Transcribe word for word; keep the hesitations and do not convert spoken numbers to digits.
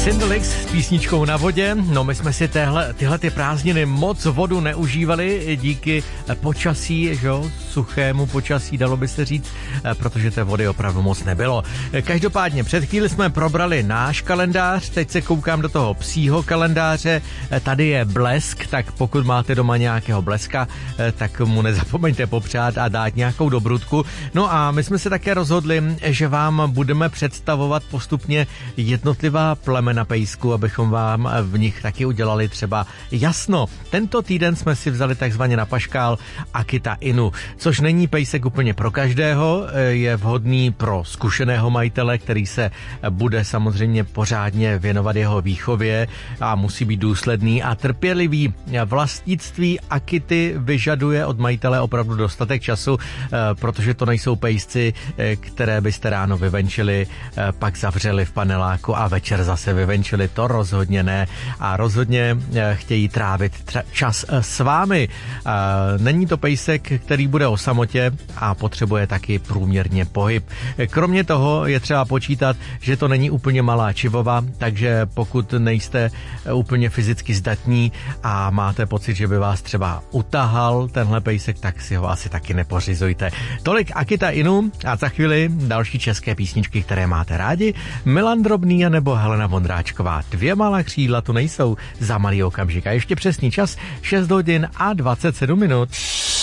Cinderlix s písničkou Na vodě. No, my jsme si téhle, tyhle ty prázdniny moc vodu neužívali díky počasí, že jo, suchému počasí, dalo by se říct, protože té vody opravdu moc nebylo. Každopádně před chvíli jsme probrali náš kalendář, teď se koukám do toho psího kalendáře, tady je blesk, tak pokud máte doma nějakého bleska, tak mu nezapomeňte popřát a dát nějakou dobrutku. No a my jsme se také rozhodli, že vám budeme představovat postupně jednotlivá plemena pejsku, abychom vám v nich taky udělali třeba jasno. Tento týden jsme si vzali takzvaně na paškál Akita Inu, což není pejsek úplně pro každého, je vhodný pro zkušeného majitele, který se bude samozřejmě pořádně věnovat jeho výchově a musí být důsledný a trpělivý. Vlastnictví Akity vyžaduje od majitele opravdu dostatek času, protože to nejsou pejsci, které byste ráno vyvenčili, pak zavřeli v paneláku a večer zase vyvenčili, to rozhodně ne a rozhodně chtějí trávit tra- čas s vámi. Není to pejsek, který bude o samotě a potřebuje taky průměrně pohyb. Kromě toho je třeba počítat, že to není úplně malá čivova, takže pokud nejste úplně fyzicky zdatní a máte pocit, že by vás třeba utahal tenhle pejsek, tak si ho asi taky nepořizujte. Tolik Akita Inu a za chvíli další české písničky, které máte rádi. Milan Drobný nebo Helena Vondráčková. Dvě malá křídla tu nejsou za malý okamžik. A ještě přesný čas šest hodin a dvacet sedm minut.